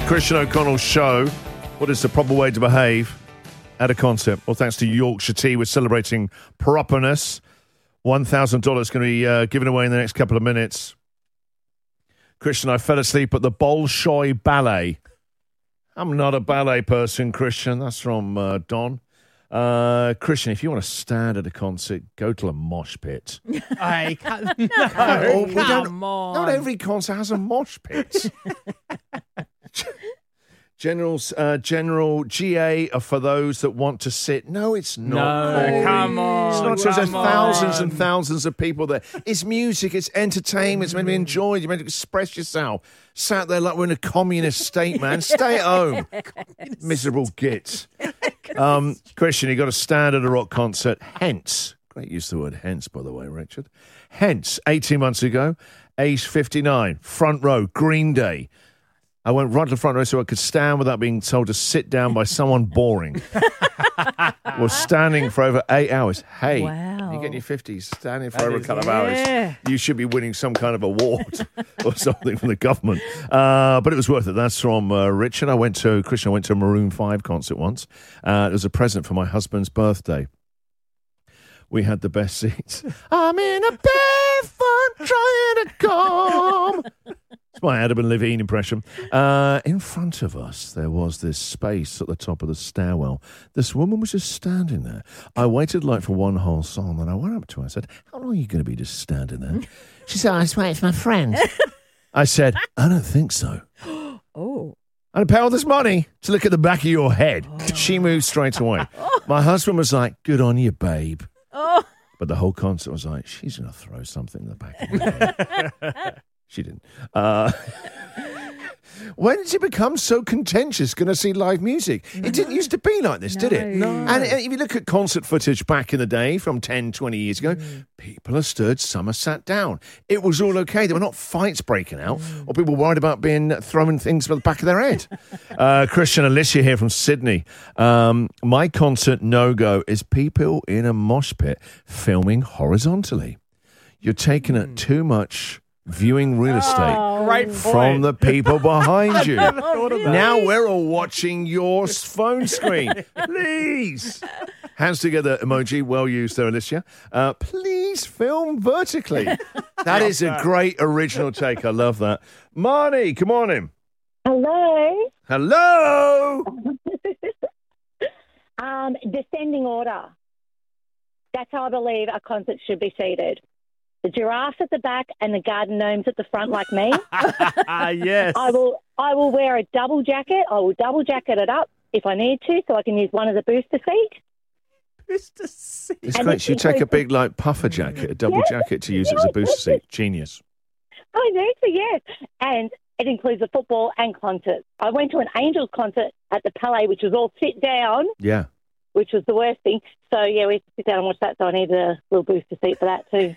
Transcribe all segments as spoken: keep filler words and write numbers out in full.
Christian O'Connell's show. What is the proper way to behave at a concert? Well, thanks to Yorkshire Tea, we're celebrating properness. one thousand dollars going to be uh, given away in the next couple of minutes. Christian, I fell asleep at the Bolshoi Ballet. I'm not a ballet person, Christian. That's from uh, Don. Uh, Christian, if you want to stand at a concert, go to a mosh pit. I can't, no, Oh, we don't- come on. Not every concert has a mosh pit. General, uh, General G A are for those that want to sit. No, it's not. No, Corey. come on, It's not. So there's come thousands on. and thousands of people there. It's music. It's entertainment. It's meant to be enjoyed. You're meant to express yourself. Sat there like we're in a communist state, man. Stay at home. Miserable gits. Um, Christian, you got to stand at a rock concert. Hence, great use of the word hence, by the way, Richard. Hence, eighteen months ago, age fifty-nine, front row, Green Day. I went right to the front row so I could stand without being told to sit down by someone boring. Was standing for over eight hours. Hey, Wow. you get in your fifties, standing for That over a is- couple yeah. of hours. You should be winning some kind of award or something from the government. Uh, but it was worth it. That's from uh, Richard. I went to, Christian, I went to a Maroon five concert once. Uh, it was a present for my husband's birthday. We had the best seats. I'm in a barefoot trying to calm. It's my Adam and Levine impression. Uh, in front of us, there was this space at the top of the stairwell. This woman was just standing there. I waited like for one whole song, then I went up to her and said, how long are you going to be just standing there? She said, I was waiting for my friend. I said, I don't think so. Oh. I'd pay all this money to look at the back of your head. She moved straight away. My husband was like, good on you, babe. Oh. But the whole concert was like, she's going to throw something in the back of my head. She didn't. Uh, when did it become so contentious going to see live music? It didn't used to be like this, did it? No. And uh, if you look at concert footage back in the day from ten, twenty years ago, people are stood, some are sat down. It was all okay. There were not fights breaking out or people worried about being throwing things from the back of their head. uh, Christian, Alicia here from Sydney. Um, my concert no-go is people in a mosh pit filming horizontally. You're taking up too much viewing real estate Great from point. the people behind you. thought of that. Now we're all watching your s- phone screen. Please. Hands together emoji, well used there, Alicia. Uh, please film vertically. That is a great original take. I love that. Marnie, good morning. Hello. Hello. Um, descending order. That's how I believe a concert should be seated. The giraffe at the back and the garden gnomes at the front, like me. Ah, yes. I will. I will wear a double jacket. I will double jacket it up if I need to, so I can use one as a booster seat. Booster seat. It's And great. it So you take a includes- big like puffer jacket, a double jacket to use it as a booster seat. Genius. I need to, yes. And it includes a football and concerts. I went to an Angels concert at the Palais, which was all sit down, Yeah. which was the worst thing. So, yeah, we had to sit down and watch that, so I needed a little booster seat for that too.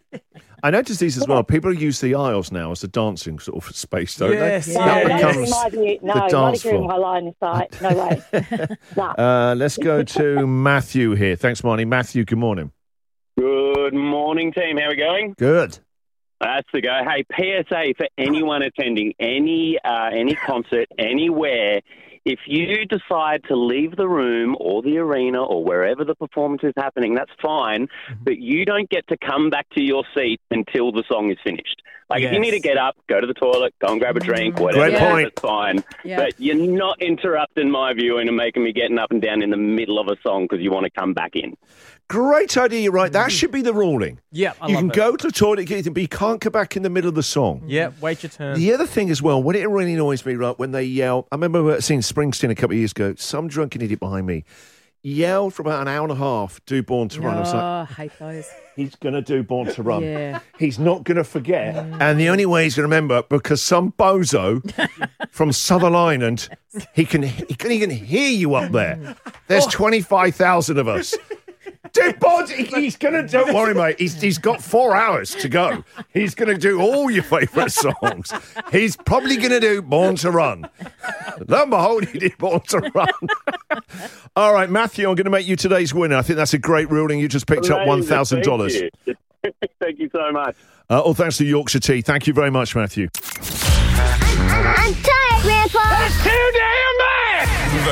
I noticed these as well. People use the aisles now as a dancing sort of space, don't Yes, they? No, That yeah. not becomes in my view. No, the not dance if you're in floor. my line of sight. No way. No. Uh, let's go to Matthew here. Thanks, Marnie. Matthew, good morning. Good morning, team. How are we going? Good. That's the go. Hey, P S A for anyone attending any uh, any concert anywhere. If you decide to leave the room or the arena or wherever the performance is happening, that's fine. But you don't get to come back to your seat until the song is finished. Like, if you Yes. need to get up, go to the toilet, go and grab a drink, whatever, Great point. that's fine. Yeah. But you're not interrupting my viewing and making me getting up and down in the middle of a song because you want to come back in. Great idea. You're right. That should be the ruling. Yeah, I you love can it. go to the toilet, get anything, but you can't come back in the middle of the song. Yeah, wait your turn. The other thing as well, when it really annoys me, right, when they yell, I remember seeing Springsteen a couple of years ago, some drunken idiot behind me yelled for about an hour and a half, do Born to Run. I was like, Oh, I hate those. he's going to do Born to Run. Yeah. He's not going to forget. And the only way he's going to remember, because some bozo from Southern Ireland, he can, he can even hear you up there. There's twenty-five thousand of us. Dude, Bod, he- he's going to, don't worry, mate. He's, he's got four hours to go. He's going to do all your favourite songs. He's probably going to do Born to Run. Lo and behold, he did Born to Run. All right, Matthew, I'm going to make you today's winner. I think that's a great ruling. You just picked up Amazing. one thousand dollars. Thank you. Thank you so much. Uh, all thanks to Yorkshire Tea. Thank you very much, Matthew. I'm tired, Grandpa.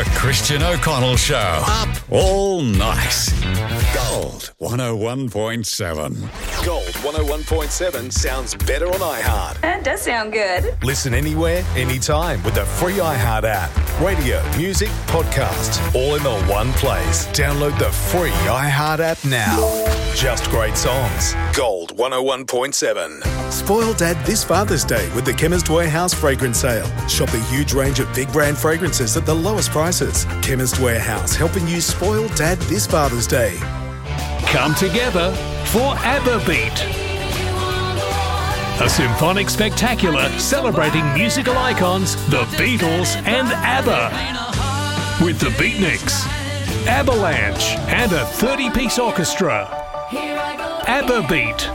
The Christian O'Connell Show. Up all night. Gold one oh one point seven. Gold one oh one point seven sounds better on iHeart. That does sound good. Listen anywhere, anytime with the free iHeart app. Radio, music, podcasts, all in the one place. Download the free iHeart app now. Just great songs. Gold one oh one point seven. Spoil Dad this Father's Day with the Chemist Warehouse fragrance sale. Shop a huge range of big brand fragrances at the lowest prices. Chemist Warehouse, helping you spoil Dad this Father's Day. Come together for ABBA Beat. A symphonic spectacular celebrating musical icons, the Beatles and ABBA. With the Beatniks, Avalanche and a thirty-piece orchestra. ABBA Beat.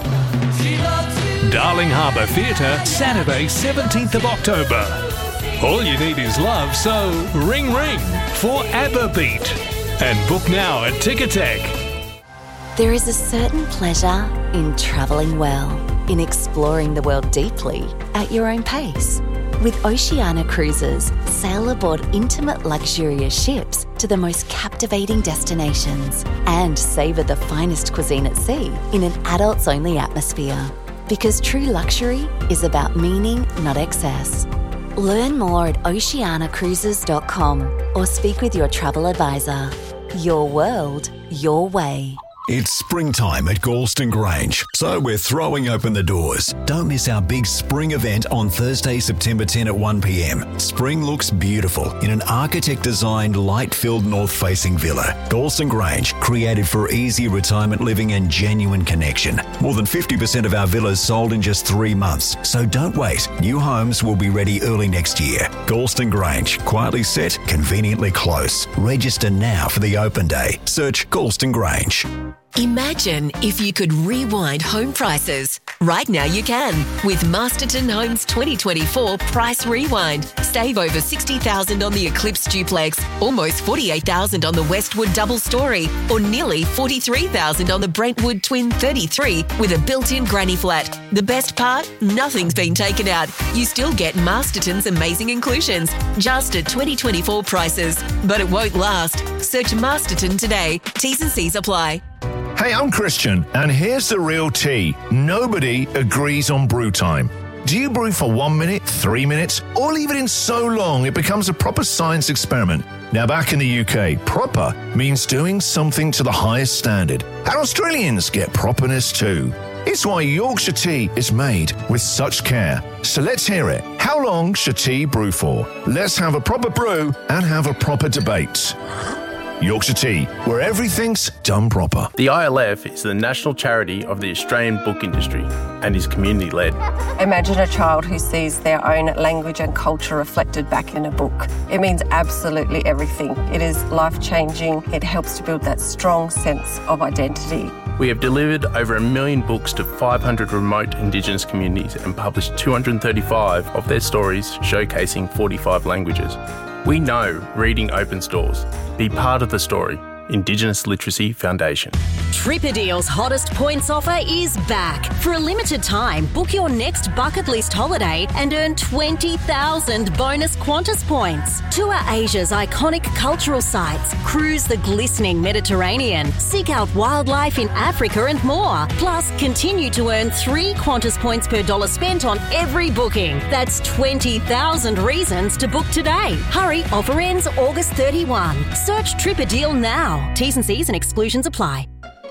Darling Harbour Theatre, Saturday, seventeenth of October. All you need is love, so ring ring for ABBA Beat. And book now at Ticketek. There is a certain pleasure in travelling well, in exploring the world deeply at your own pace. With Oceania Cruises, sail aboard intimate luxurious ships to the most captivating destinations and savour the finest cuisine at sea in an adults-only atmosphere. Because true luxury is about meaning, not excess. Learn more at oceania cruises dot com or speak with your travel advisor. Your world, your way. It's springtime at Galston Grange, so we're throwing open the doors. Don't miss our big spring event on Thursday, September tenth at one p m. Spring looks beautiful in an architect-designed, light-filled north-facing villa. Galston Grange, created for easy retirement living and genuine connection. More than fifty percent of our villas sold in just three months, so don't wait. New homes will be ready early next year. Galston Grange, quietly set, conveniently close. Register now for the open day. Search Galston Grange. Imagine if you could rewind home prices. Right now you can with Masterton Homes twenty twenty-four Price Rewind. Save over sixty thousand dollars on the Eclipse Duplex, almost forty-eight thousand dollars on the Westwood Double Story, or nearly forty-three thousand dollars on the Brentwood Twin thirty-three with a built-in granny flat. The best part? Nothing's been taken out. You still get Masterton's amazing inclusions, just at twenty twenty-four prices. But it won't last. Search Masterton today. T's and C's apply. Hey, I'm Christian, and here's the real tea. Nobody agrees on brew time. Do you brew for one minute, three minutes, or leave it in so long it becomes a proper science experiment? Now, back in the U K, proper means doing something to the highest standard. And Australians get properness too. It's why Yorkshire tea is made with such care. So let's hear it. How long should tea brew for? Let's have a proper brew and have a proper debate. Yorkshire Tea, where everything's done proper. The I L F is the national charity of the Australian book industry and is community-led. Imagine a child who sees their own language and culture reflected back in a book. It means absolutely everything. It is life-changing. It helps to build that strong sense of identity. We have delivered over a million books to five hundred remote Indigenous communities and published two hundred thirty-five of their stories showcasing forty-five languages. We know reading opens doors. Be part of the story. Indigenous Literacy Foundation. Tripadeal's hottest points offer is back. For a limited time, book your next bucket list holiday and earn twenty thousand bonus Qantas points. Tour Asia's iconic cultural sites, cruise the glistening Mediterranean, seek out wildlife in Africa and more. Plus, continue to earn three Qantas points per dollar spent on every booking. That's twenty thousand reasons to book today. Hurry, offer ends August thirty-first. Search Tripadeal now. T's and C's and exclusions apply.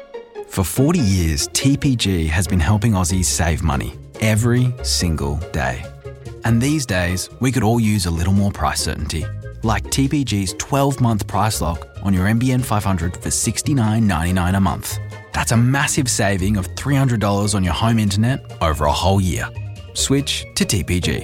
For forty years, T P G has been helping Aussies save money every single day. And these days, we could all use a little more price certainty. Like T P G's twelve-month price lock on your N B N five hundred for sixty-nine ninety-nine a month. That's a massive saving of three hundred dollars on your home internet over a whole year. Switch to T P G.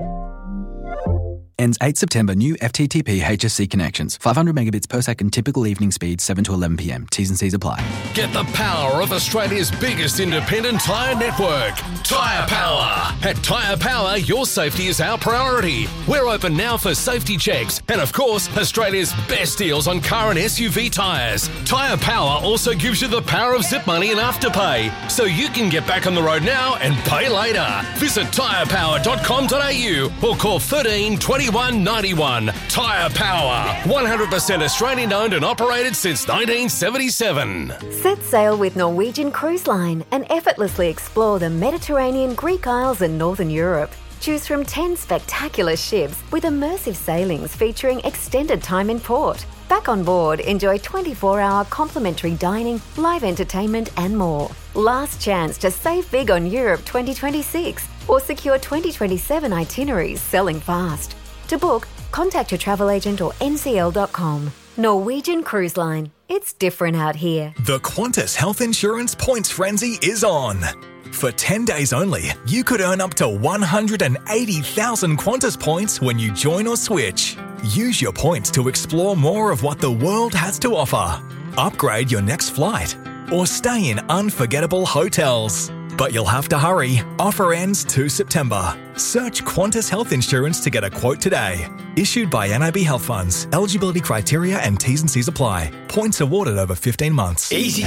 Ends eighth September. New F T T P H S C connections. five hundred megabits per second. Typical evening speed seven to eleven p m. T's and C's apply. Get the power of Australia's biggest independent tyre network. Tyre Power. At Tyre Power, your safety is our priority. We're open now for safety checks and, of course, Australia's best deals on car and S U V tyres. Tyre Power also gives you the power of zip money and afterpay, so you can get back on the road now and pay later. Visit tyre power dot com dot a u or call thirteen twenty-one thirty-one ninety-one. Tyre Power. one hundred percent Australian owned and operated since nineteen seventy-seven. Set sail with Norwegian Cruise Line and effortlessly explore the Mediterranean, Greek Isles and Northern Europe. Choose from ten spectacular ships with immersive sailings featuring extended time in port. Back on board, enjoy twenty-four hour complimentary dining, live entertainment and more. Last chance to save big on Europe twenty twenty-six or secure twenty twenty-seven itineraries selling fast. To book, contact your travel agent or N C L dot com. Norwegian Cruise Line. It's different out here. The Qantas Health Insurance Points Frenzy is on. For ten days only, you could earn up to one hundred eighty thousand Qantas points when you join or switch. Use your points to explore more of what the world has to offer. Upgrade your next flight or stay in unforgettable hotels. But you'll have to hurry. Offer ends two September. Search Qantas Health Insurance to get a quote today. Issued by N I B Health Funds. Eligibility criteria and T's and C's apply. Points awarded over fifteen months. Easy